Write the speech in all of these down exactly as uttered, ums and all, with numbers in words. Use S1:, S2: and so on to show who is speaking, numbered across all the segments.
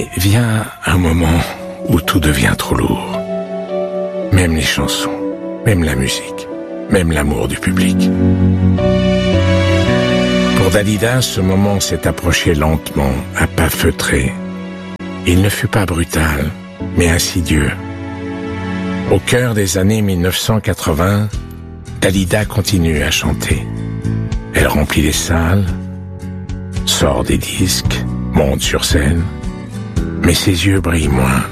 S1: Vient un moment où tout devient trop lourd. Même les chansons, même la musique, même l'amour du public. Pour Dalida, ce moment s'est approché lentement, à pas feutrés. Il ne fut pas brutal, mais insidieux. Au cœur des années mille neuf cent quatre-vingts, Dalida continue à chanter. Elle remplit les salles, sort des disques, monte sur scène, mais ses yeux brillent moins.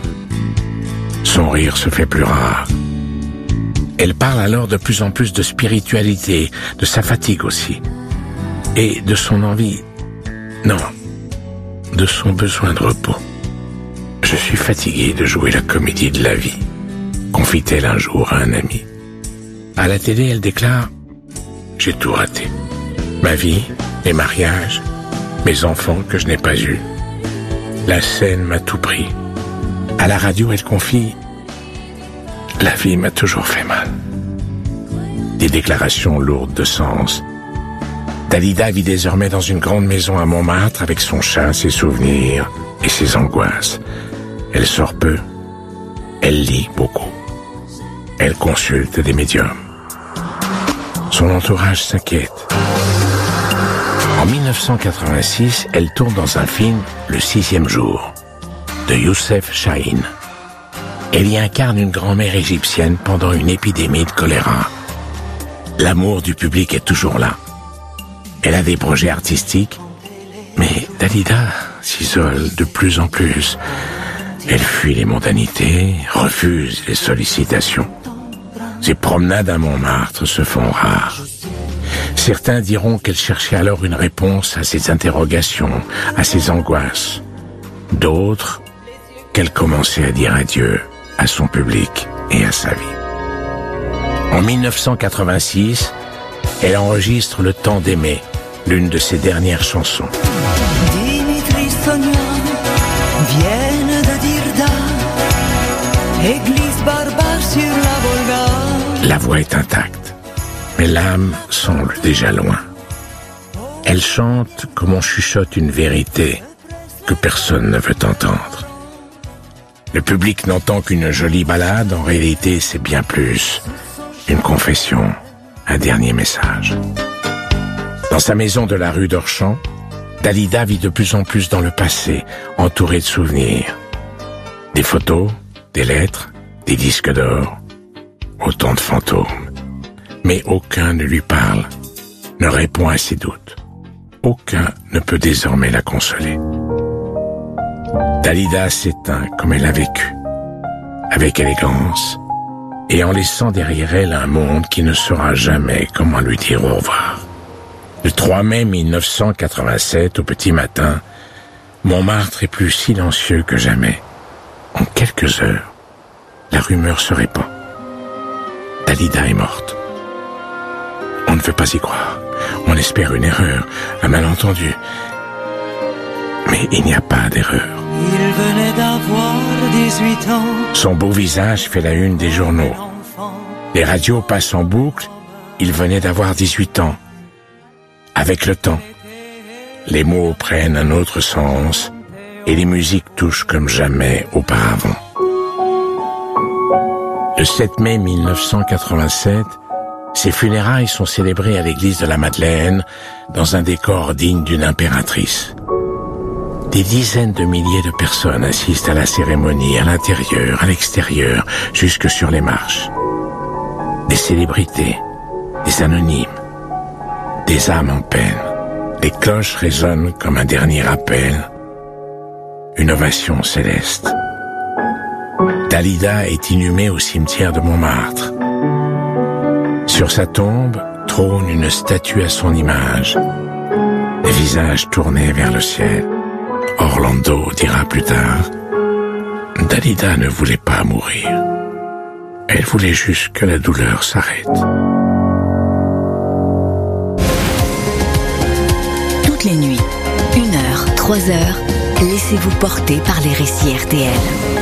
S1: Son rire se fait plus rare. Elle parle alors de plus en plus de spiritualité, de sa fatigue aussi, et de son envie, non, de son besoin de repos. Je suis fatiguée de jouer la comédie de la vie, confie-t-elle un jour à un ami. À la télé, elle déclare « J'ai tout raté. Ma vie, mes mariages, mes enfants que je n'ai pas eus. La scène m'a tout pris. » À la radio, elle confie « La vie m'a toujours fait mal. » Des déclarations lourdes de sens. Dalida vit désormais dans une grande maison à Montmartre avec son chat, ses souvenirs et ses angoisses. Elle sort peu. Elle lit beaucoup. Elle consulte des médiums. Son entourage s'inquiète. En mille neuf cent quatre-vingt-six, elle tourne dans un film, Le sixième jour, de Youssef Chahine. Elle y incarne une grand-mère égyptienne pendant une épidémie de choléra. L'amour du public est toujours là. Elle a des projets artistiques, mais Dalida s'isole de plus en plus. Elle fuit les mondanités, refuse les sollicitations. Ses promenades à Montmartre se font rares. Certains diront qu'elle cherchait alors une réponse à ses interrogations, à ses angoisses. D'autres, qu'elle commençait à dire adieu à son public et à sa vie. En mille neuf cent quatre-vingt-six, elle enregistre Le temps d'aimer, l'une de ses dernières chansons.
S2: Dimitri Sonia viennent de Dirda, église barbare sur la Volga.
S1: La voix est intacte, mais l'âme semble déjà loin. Elle chante comme on chuchote une vérité que personne ne veut entendre. Le public n'entend qu'une jolie ballade, en réalité c'est bien plus. Une confession, un dernier message. Dans sa maison de la rue d'Orchamps, Dalida vit de plus en plus dans le passé, entourée de souvenirs. Des photos, des lettres, des disques d'or, autant de fantômes. Mais aucun ne lui parle, ne répond à ses doutes. Aucun ne peut désormais la consoler. Dalida s'éteint comme elle a vécu, avec élégance, et en laissant derrière elle un monde qui ne saura jamais comment lui dire au revoir. Le trois mai mille neuf cent quatre-vingt-sept, au petit matin, Montmartre est plus silencieux que jamais. En quelques heures, la rumeur se répand. Dalida est morte. On ne veut pas y croire. On espère une erreur, un malentendu. Mais il n'y a pas d'erreur.
S2: Il venait d'avoir dix-huit ans.
S1: Son beau visage fait la une des journaux. Les radios passent en boucle. Il venait d'avoir dix-huit ans. Avec le temps, les mots prennent un autre sens et les musiques touchent comme jamais auparavant. Le sept mai mille neuf cent quatre-vingt-sept, ses funérailles sont célébrées à l'église de la Madeleine dans un décor digne d'une impératrice. Des dizaines de milliers de personnes assistent à la cérémonie à l'intérieur, à l'extérieur, jusque sur les marches. Des célébrités, des anonymes, des âmes en peine. Les cloches résonnent comme un dernier appel. Une ovation céleste. Dalida est inhumée au cimetière de Montmartre. Sur sa tombe trône une statue à son image. Les visages tournés vers le ciel. Orlando dira plus tard, Dalida ne voulait pas mourir. Elle voulait juste que la douleur s'arrête.
S3: Toutes les nuits, une heure, trois heures, laissez-vous porter par les récits R T L.